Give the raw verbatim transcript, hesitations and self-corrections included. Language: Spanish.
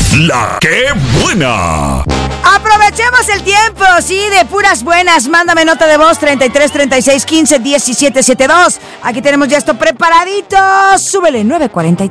La que buena. Aprovechemos el tiempo, sí, de puras buenas. Mándame nota de voz treinta y tres, treinta y seis, quince, diecisiete setenta y dos. Aquí tenemos ya esto preparadito. Súbele nueve cuarenta y tres.